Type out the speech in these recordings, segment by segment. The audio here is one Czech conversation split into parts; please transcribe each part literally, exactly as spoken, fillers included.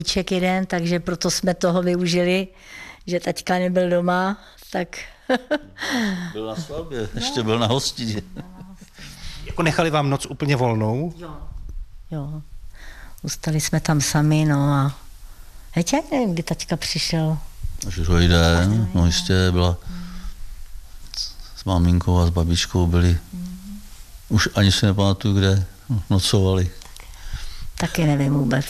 Ček jeden, takže proto jsme toho využili, že taťka nebyl doma, tak... Byl na svatbě, ještě byl na hostině. Jako nechali vám noc úplně volnou? Jo. Jo. Zůstali jsme tam sami, no a... Teď já nevím, kdy taťka přišel. Až druhý den, no jistě byla s maminkou a s babičkou byli, už ani si nepamatuju, kde nocovali. Taky nevím vůbec.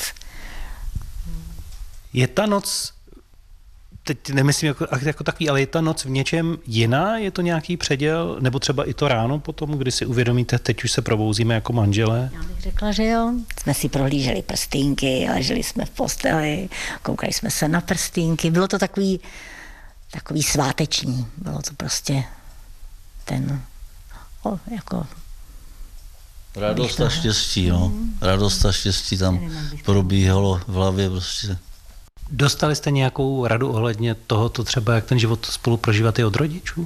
Je ta noc, teď nemyslím jako, jako takový, ale je ta noc v něčem jiná? Je to nějaký předěl? Nebo třeba i to ráno potom, kdy si uvědomíte, teď už se probouzíme jako manželé? Já bych řekla, že jo. Jsme si prohlíželi prstýnky, leželi jsme v posteli, koukali jsme se na prstýnky. Bylo to takový, takový sváteční. Bylo to prostě ten, o, jako... Radost a štěstí, no. Radost a štěstí tam probíhalo v hlavě prostě. Dostali jste nějakou radu ohledně tohoto třeba, jak ten život spolu prožívat i od rodičů?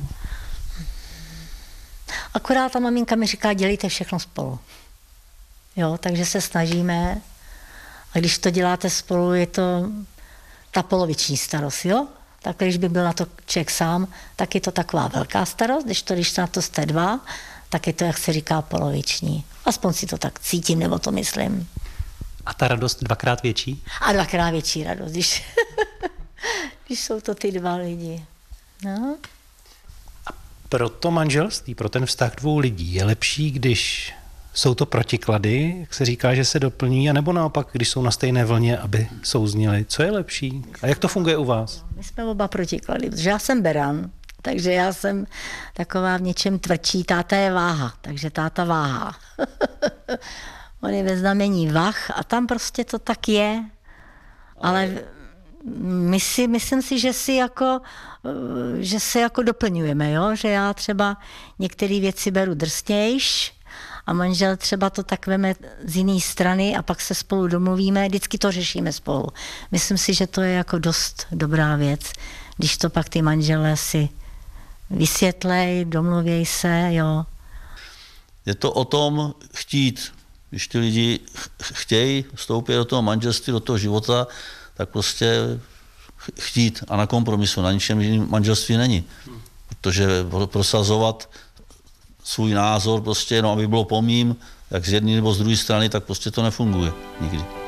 Akorát ta maminka mi říká, dělejte všechno spolu. Jo, takže se snažíme. A když to děláte spolu, je to ta poloviční starost, jo? Tak když by byl na to člověk sám, tak je to taková velká starost, když to, když na to jste dva, tak je to, jak se říká, poloviční. Aspoň si to tak cítím, nebo to myslím. A ta radost dvakrát větší? A dvakrát větší radost, když, když jsou to ty dva lidi. No. A pro to manželství, pro ten vztah dvou lidí je lepší, když jsou to protiklady, jak se říká, že se doplní, anebo naopak, když jsou na stejné vlně, aby souzněli. Co je lepší? A jak to funguje u vás? My jsme oba protiklady, protože já jsem beran, takže já jsem taková v něčem tvrdší, táta je váha, takže táta váha. On je ve znamení vah a tam prostě to tak je, ale my si, myslím si, že si jako, že se jako doplňujeme, jo? Že já třeba některé věci beru drsnějš a manžel třeba to tak veme z jiné strany a pak se spolu domluvíme, vždycky to řešíme spolu. Myslím si, že to je jako dost dobrá věc, když to pak ty manželé si vysvětlej, domluvěj se, jo. Je to o tom chtít. Když ty lidi chtějí vstoupit do toho manželství, do toho života, tak prostě chtít a na kompromisu, na ničem jiném manželství není. Protože prosazovat svůj názor prostě, no, aby bylo po mým, jak z jedné nebo z druhé strany, tak prostě to nefunguje nikdy.